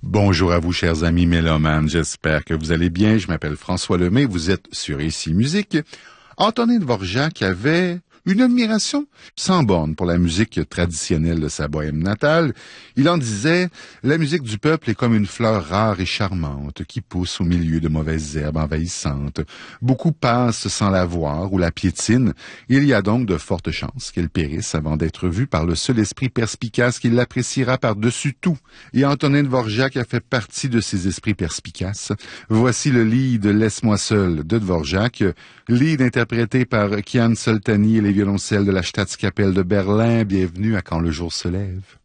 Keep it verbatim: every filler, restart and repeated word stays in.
Bonjour à vous, chers amis mélomanes. J'espère que vous allez bien. Je m'appelle François Lemay. Vous êtes sur Ici Musique. Antonin Dvorak avait une admiration sans borne pour la musique traditionnelle de sa bohème natale. Il en disait « La musique du peuple est comme une fleur rare et charmante qui pousse au milieu de mauvaises herbes envahissantes. Beaucoup passent sans la voir ou la piétinent. Il y a donc de fortes chances qu'elle périsse avant d'être vue par le seul esprit perspicace qui l'appréciera par-dessus tout. » Et Antonin Dvorak a fait partie de ces esprits perspicaces. Voici le lead « Laisse-moi seul » de Dvorak, lead interprété par Kian Soltani et les violoncelles de la Staatskapelle de Berlin. Bienvenue à Quand le jour se lève.